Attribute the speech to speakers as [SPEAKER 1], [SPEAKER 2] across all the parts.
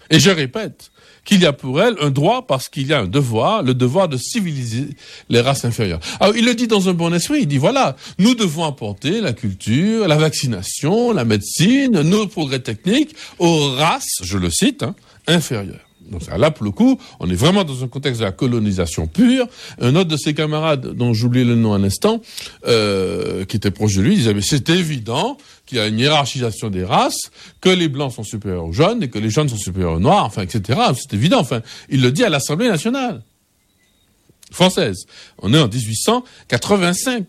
[SPEAKER 1] Et je répète qu'il y a pour elle un droit parce qu'il y a un devoir, le devoir de civiliser les races inférieures. Alors, il le dit dans un bon esprit, il dit voilà, nous devons apporter la culture, la vaccination, la médecine, nos progrès techniques aux races, je le cite, inférieures. Donc là, pour le coup, on est vraiment dans un contexte de la colonisation pure. Un autre de ses camarades, dont j'oublie le nom un instant, qui était proche de lui, disait mais c'est évident qu'il y a une hiérarchisation des races, que les blancs sont supérieurs aux jaunes et que les jaunes sont supérieurs aux noirs, enfin, etc. C'est évident. Enfin, il le dit à l'Assemblée nationale française. On est en 1885.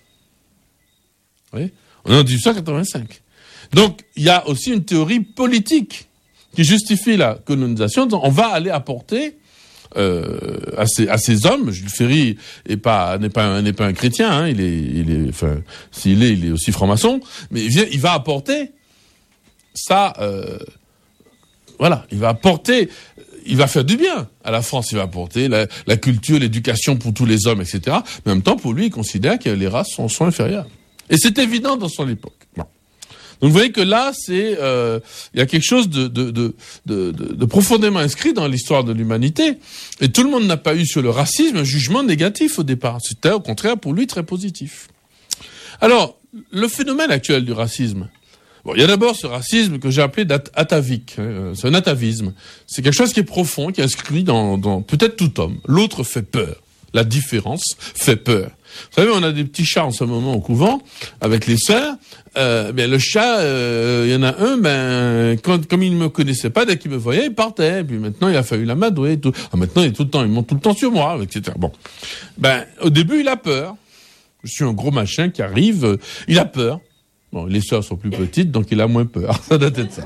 [SPEAKER 1] Oui, on est en 1885. Donc, il y a aussi une théorie politique qui justifie la colonisation. On va aller apporter à ces hommes. Jules Ferry n'est pas un chrétien. Il est s'il est, il est aussi franc-maçon. Mais il va apporter ça. Voilà, il va faire du bien à la France. Il va apporter la culture, l'éducation pour tous les hommes, etc. Mais en même temps, pour lui, il considère que les races sont inférieures. Et c'est évident dans son époque. Bon. Donc vous voyez que là, il y a quelque chose de profondément inscrit dans l'histoire de l'humanité. Et tout le monde n'a pas eu sur le racisme un jugement négatif au départ. C'était au contraire pour lui très positif. Alors, le phénomène actuel du racisme. Bon, il y a d'abord ce racisme que j'ai appelé atavique. C'est un atavisme. C'est quelque chose qui est profond, qui est inscrit dans peut-être tout homme. L'autre fait peur. La différence fait peur. Vous savez, on a des petits chats en ce moment au couvent, avec les sœurs. Le chat, il y en a un, comme il ne me connaissait pas, dès qu'il me voyait, il partait. Puis maintenant, il a fallu l'amadouer et tout. Maintenant, il monte tout le temps sur moi, etc. Bon. Au début, il a peur. Je suis un gros machin qui arrive, il a peur. Bon, les sœurs sont plus petites, donc il a moins peur. Ça doit être ça.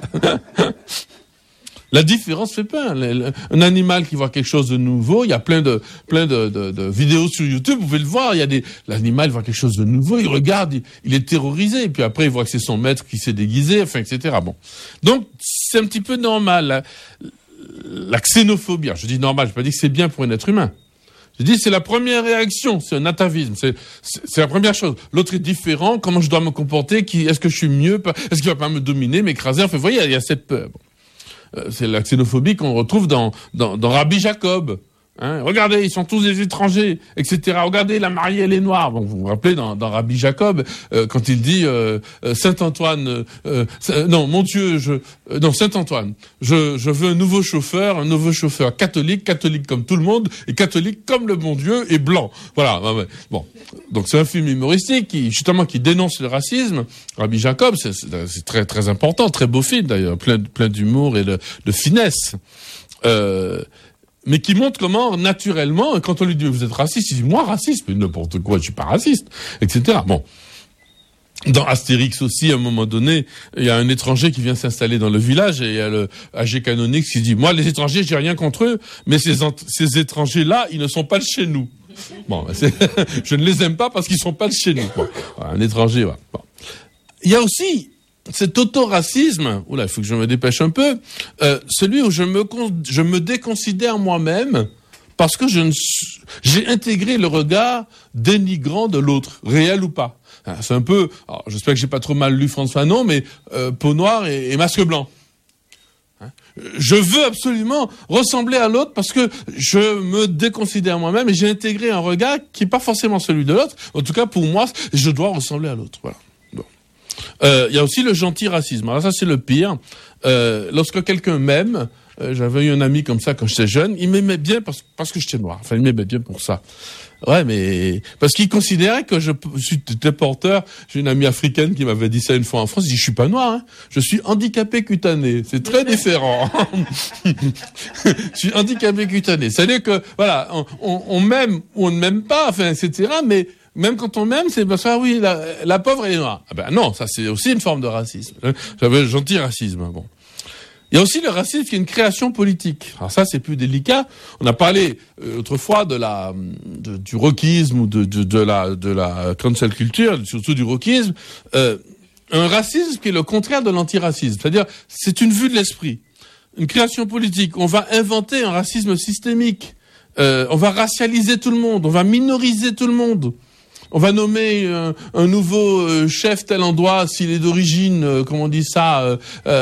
[SPEAKER 1] La différence fait peur. Un animal qui voit quelque chose de nouveau, il y a plein de vidéos sur YouTube, vous pouvez le voir, l'animal voit quelque chose de nouveau, il regarde, il est terrorisé, et puis après il voit que c'est son maître qui s'est déguisé, enfin, etc. Bon. Donc, c'est un petit peu normal. La xénophobie, alors, je dis normal, je ne pas dire que c'est bien pour un être humain. Je dis, c'est la première réaction, c'est un atavisme, c'est la première chose. L'autre est différent, comment je dois me comporter, est-ce que je suis mieux, est-ce qu'il va pas me dominer, m'écraser, enfin, vous voyez, il y a cette peur. Bon. C'est la xénophobie qu'on retrouve dans Rabbi Jacob. Regardez, ils sont tous des étrangers, etc. Regardez, la mariée, elle est noire. Bon, vous vous rappelez dans Rabbi Jacob, quand il dit Saint Antoine, mon Dieu, Saint Antoine, je veux un nouveau chauffeur catholique comme tout le monde, et catholique comme le bon Dieu, et blanc. Voilà. Bon, donc c'est un film humoristique qui dénonce le racisme. Rabbi Jacob, c'est très très important, très beau film d'ailleurs, plein d'humour et de finesse. Mais qui montre comment, naturellement, quand on lui dit « vous êtes raciste », il dit « moi, raciste », mais n'importe quoi, je suis pas raciste, etc. Bon. Dans Astérix aussi, à un moment donné, il y a un étranger qui vient s'installer dans le village, et il y a le AG Canonix qui dit « moi, les étrangers, j'ai rien contre eux, mais ces étrangers-là, ils ne sont pas de chez nous. » Bon, je ne les aime pas parce qu'ils sont pas de chez nous. Bon, un étranger, voilà. Bon. Il y a aussi cet autoracisme, il faut que je me dépêche un peu, celui où je me déconsidère moi-même parce que j'ai intégré le regard dénigrant de l'autre, réel ou pas. C'est un peu, j'espère que j'ai pas trop mal lu François Fanon, mais peau noire et masque blanc. Je veux absolument ressembler à l'autre parce que je me déconsidère moi-même et j'ai intégré un regard qui n'est pas forcément celui de l'autre. En tout cas, pour moi, je dois ressembler à l'autre. Voilà. Il y a aussi le gentil racisme. Alors ça, c'est le pire. Lorsque quelqu'un m'aime, j'avais eu un ami comme ça quand j'étais jeune, il m'aimait bien parce que j'étais noir. Enfin, il m'aimait bien pour ça. Ouais, mais parce qu'il considérait que je suis porteur. J'ai une amie africaine qui m'avait dit ça une fois en France. Je dis, je suis pas noir, hein. Je suis handicapé cutané. C'est très différent. Je suis handicapé cutané. C'est-à-dire que, voilà, on m'aime ou on ne m'aime pas, enfin, etc. Mais même quand on m'aime, c'est parce que, oui, la pauvre, elle est noire. Ah ben non, ça c'est aussi une forme de racisme. J'avais le gentil racisme, bon. Il y a aussi le racisme qui est une création politique. Alors ça, c'est plus délicat. On a parlé autrefois du rockisme ou de la cancel culture, surtout du rockisme. Un racisme qui est le contraire de l'antiracisme. C'est-à-dire, c'est une vue de l'esprit. Une création politique. On va inventer un racisme systémique. On va racialiser tout le monde. On va minoriser tout le monde. on va nommer un nouveau chef tel endroit s'il est d'origine, comment on dit ça,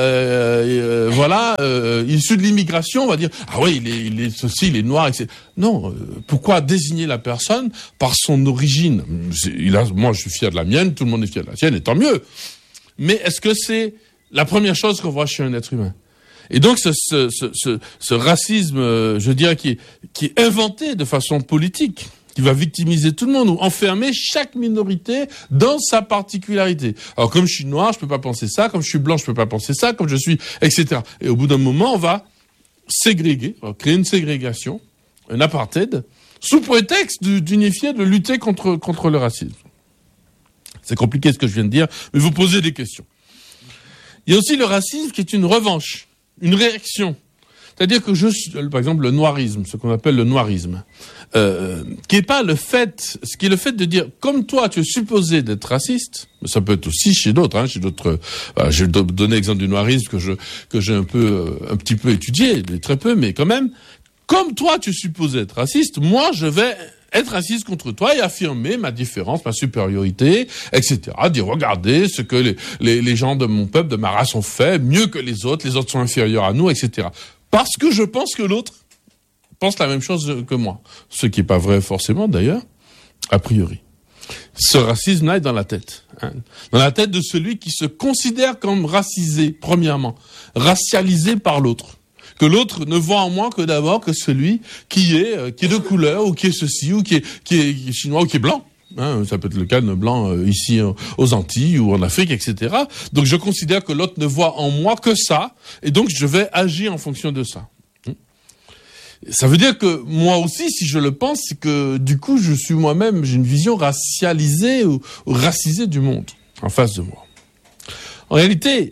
[SPEAKER 1] issu de l'immigration, on va dire ah oui il est ceci, il est noir, etc. Non, pourquoi désigner la personne par son origine? Moi je suis fier de la mienne, tout le monde est fier de la sienne, et tant mieux. Mais est-ce que c'est la première chose qu'on voit chez un être humain? Et donc ce racisme, je dirais, qui est inventé de façon politique, qui va victimiser tout le monde ou enfermer chaque minorité dans sa particularité. Alors comme je suis noir, je peux pas penser ça, comme je suis blanc, je peux pas penser ça, comme je suis, etc. Et au bout d'un moment, on va ségréguer, on va créer une ségrégation, un apartheid, sous prétexte d'unifier, de lutter contre le racisme. C'est compliqué ce que je viens de dire, mais vous posez des questions. Il y a aussi le racisme qui est une revanche, une réaction. C'est-à-dire que par exemple, le noirisme, ce qu'on appelle le noirisme, qui est le fait de dire, comme toi, tu es supposé d'être raciste, mais ça peut être aussi chez d'autres, je vais donner l'exemple du noirisme que j'ai un petit peu étudié, mais très peu, mais quand même, comme toi, tu es supposé être raciste, moi, je vais être raciste contre toi et affirmer ma différence, ma supériorité, etc. Dire, regardez ce que les gens de mon peuple, de ma race ont fait, mieux que les autres sont inférieurs à nous, etc. Parce que je pense que l'autre pense la même chose que moi. Ce qui n'est pas vrai forcément, d'ailleurs, a priori. Ce racisme-là est dans la tête. Dans la tête de celui qui se considère comme racisé, premièrement. Racialisé par l'autre. Que l'autre ne voit en moi que d'abord que celui qui est de couleur, ou qui est ceci, ou qui est chinois, ou qui est blanc. Ça peut être le cas d'un blanc ici aux Antilles ou en Afrique, etc. Donc je considère que l'autre ne voit en moi que ça, et donc je vais agir en fonction de ça. Ça veut dire que moi aussi, si je le pense, c'est que du coup je suis moi-même, j'ai une vision racialisée ou racisée du monde en face de moi. En réalité,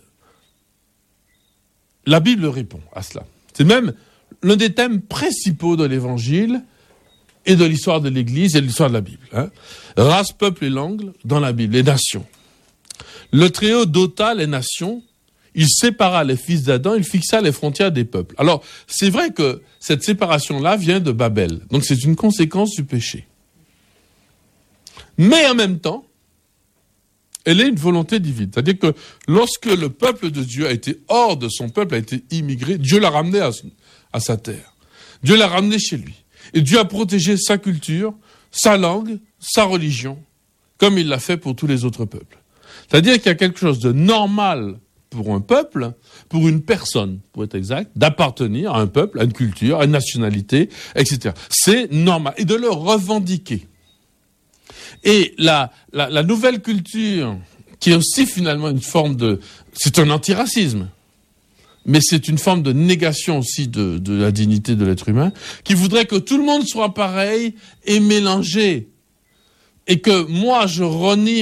[SPEAKER 1] la Bible répond à cela. C'est même l'un des thèmes principaux de l'Évangile et de l'histoire de l'Église et de l'histoire de la Bible. Race, peuple et langue dans la Bible, les nations. Le Très-Haut dota les nations, il sépara les fils d'Adam, il fixa les frontières des peuples. Alors, c'est vrai que cette séparation-là vient de Babel, donc c'est une conséquence du péché. Mais en même temps, elle est une volonté divine. C'est-à-dire que lorsque le peuple de Dieu a été hors de son peuple, a été immigré, Dieu l'a ramené à sa terre. Dieu l'a ramené chez lui. Et Dieu a protégé sa culture, sa langue, sa religion, comme il l'a fait pour tous les autres peuples. C'est-à-dire qu'il y a quelque chose de normal pour un peuple, pour une personne, pour être exact, d'appartenir à un peuple, à une culture, à une nationalité, etc. C'est normal. Et de le revendiquer. Et la nouvelle culture, qui est aussi finalement une forme c'est un antiracisme, mais c'est une forme de négation aussi de la dignité de l'être humain, qui voudrait que tout le monde soit pareil et mélangé. Et que moi, je renie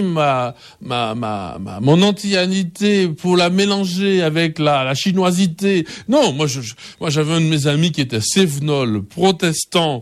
[SPEAKER 1] mon antillanité pour la mélanger avec la chinoisité. Non, moi j'avais un de mes amis qui était cévenol, protestant,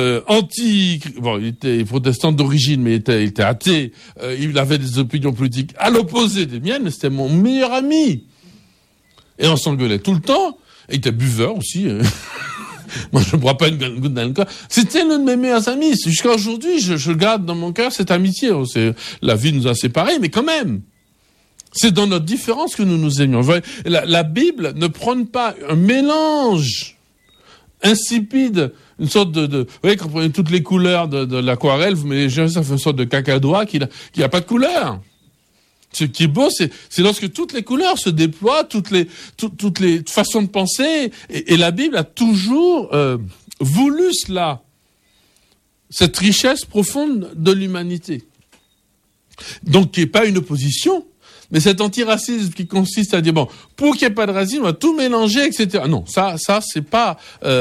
[SPEAKER 1] il était protestant d'origine, mais il était athée. Il avait des opinions politiques à l'opposé des miennes. C'était mon meilleur ami. Et on s'engueulait tout le temps. Et il était buveur aussi. Moi, je ne bois pas une goutte d'alcool. C'était l'un de mes meilleurs amis. Jusqu'à aujourd'hui, je garde dans mon cœur cette amitié. La vie nous a séparés, mais quand même. C'est dans notre différence que nous nous aimions. La Bible ne prône pas un mélange insipide, une sorte vous voyez, quand vous prenez toutes les couleurs de l'aquarelle, vous mélangez ça fait une sorte de cacadois qui n'a pas de couleur. Ce qui est beau, c'est lorsque toutes les couleurs se déploient, toutes les façons de penser, et la Bible a toujours voulu cela, cette richesse profonde de l'humanité. Donc, qui n'est pas une opposition, mais cet antiracisme qui consiste à dire, bon, pour qu'il n'y ait pas de racisme, on va tout mélanger, etc. Non, ça c'est pas...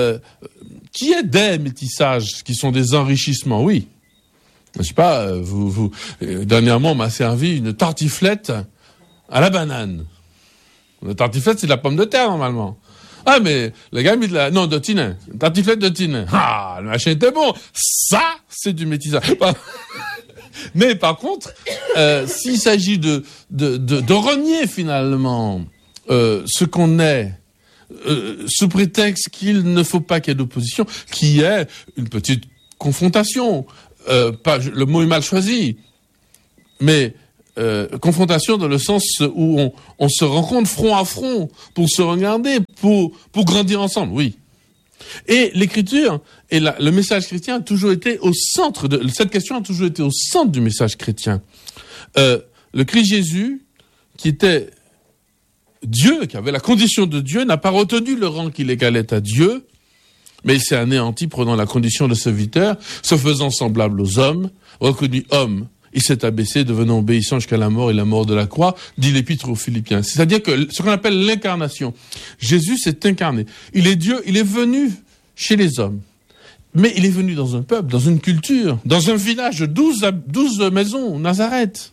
[SPEAKER 1] qui est des métissages qui sont des enrichissements, oui. Je sais pas, dernièrement, on m'a servi une tartiflette à la banane. La tartiflette, c'est de la pomme de terre, normalement. Ah, mais le gars, de tinin. Une tartiflette de tinin. Ah, le machin était bon. Ça, c'est du métissage. Mais par contre, s'il s'agit de renier, finalement, ce qu'on est, sous prétexte qu'il ne faut pas qu'il y ait d'opposition, qui est une petite confrontation, le mot est mal choisi, mais confrontation dans le sens où on se rencontre front à front pour se regarder, pour grandir ensemble, oui. Et l'écriture et le message chrétien a toujours été au centre cette question a toujours été au centre du message chrétien. Le Christ Jésus, qui était Dieu, qui avait la condition de Dieu, n'a pas retenu le rang qu'il égalait à Dieu, mais il s'est anéanti, prenant la condition de serviteur, se faisant semblable aux hommes, reconnu homme. Il s'est abaissé, devenant obéissant jusqu'à la mort et la mort de la croix, dit l'Épître aux Philippiens. C'est-à-dire que ce qu'on appelle l'incarnation. Jésus s'est incarné. Il est Dieu, il est venu chez les hommes. Mais il est venu dans un peuple, dans une culture, dans un village de 12 maisons, Nazareth.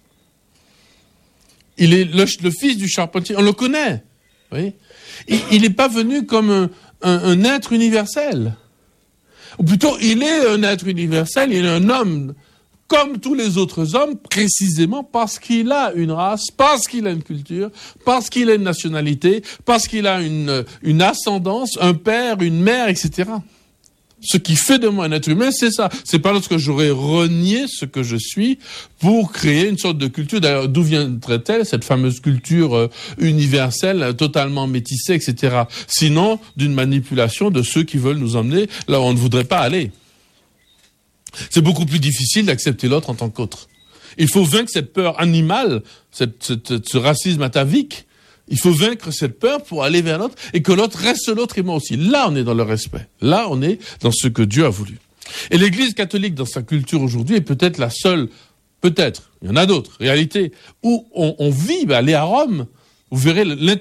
[SPEAKER 1] Il est le fils du charpentier, on le connaît. Oui. Il n'est pas venu comme un être universel. Ou plutôt, il est un être universel, il est un homme comme tous les autres hommes, précisément parce qu'il a une race, parce qu'il a une culture, parce qu'il a une nationalité, parce qu'il a une ascendance, un père, une mère, etc. Ce qui fait de moi un être humain, c'est ça. C'est pas lorsque j'aurais renié ce que je suis pour créer une sorte de culture. D'ailleurs, d'où viendrait-elle, cette fameuse culture universelle, totalement métissée, etc. Sinon, d'une manipulation de ceux qui veulent nous emmener là où on ne voudrait pas aller. C'est beaucoup plus difficile d'accepter l'autre en tant qu'autre. Il faut vaincre cette peur animale, ce racisme atavique. Il faut vaincre cette peur pour aller vers l'autre et que l'autre reste l'autre et moi aussi. Là, on est dans le respect. Là, on est dans ce que Dieu a voulu. Et l'Église catholique, dans sa culture aujourd'hui, est peut-être la seule, peut-être, il y en a d'autres, réalité, où on vit, aller à Rome, vous verrez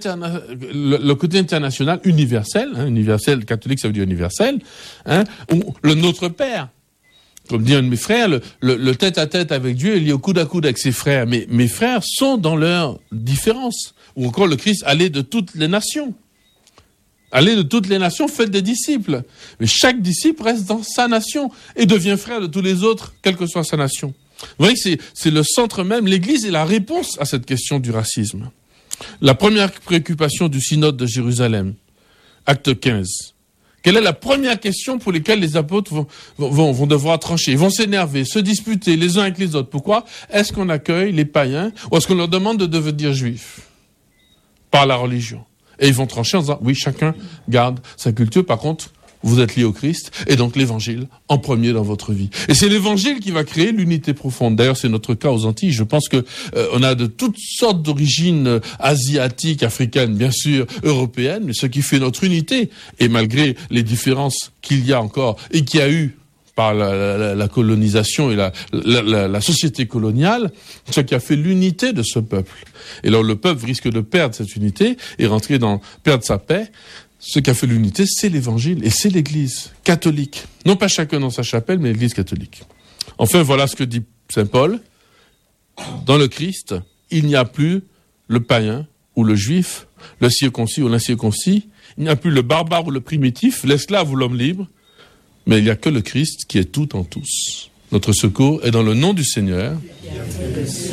[SPEAKER 1] le côté international universel, universel, catholique, ça veut dire universel, où Notre Père, comme dit un de mes frères, le tête-à-tête avec Dieu est lié au coude à coude avec ses frères. Mais mes frères sont dans leurs différences. Ou encore le Christ allait de toutes les nations. Allez de toutes les nations, faites des disciples. Mais chaque disciple reste dans sa nation et devient frère de tous les autres, quelle que soit sa nation. Vous voyez que c'est le centre même. L'Église est la réponse à cette question du racisme. La première préoccupation du synode de Jérusalem, acte 15. Quelle est la première question pour laquelle les apôtres vont devoir trancher? Ils vont s'énerver, se disputer les uns avec les autres. Pourquoi? Est-ce qu'on accueille les païens ou est-ce qu'on leur demande de devenir juifs par la religion? Et ils vont trancher en disant, oui, chacun garde sa culture. Par contre, vous êtes liés au Christ et donc l'évangile en premier dans votre vie. Et c'est l'évangile qui va créer l'unité profonde. D'ailleurs, c'est notre cas aux Antilles. Je pense que on a de toutes sortes d'origines asiatiques, africaines, bien sûr, européennes, mais ce qui fait notre unité, et malgré les différences qu'il y a encore et qu'il y a eu par la colonisation et la société coloniale, ce qui a fait l'unité de ce peuple. Et là, le peuple risque de perdre cette unité et perdre sa paix. Ce qui a fait l'unité, c'est l'évangile et c'est l'église catholique. Non pas chacun dans sa chapelle, mais l'église catholique. Enfin, voilà ce que dit saint Paul. Dans le Christ, il n'y a plus le païen ou le juif, le circoncis ou l'incirconcis. Il n'y a plus le barbare ou le primitif, l'esclave ou l'homme libre. Mais il n'y a que le Christ qui est tout en tous. Notre secours est dans le nom du Seigneur.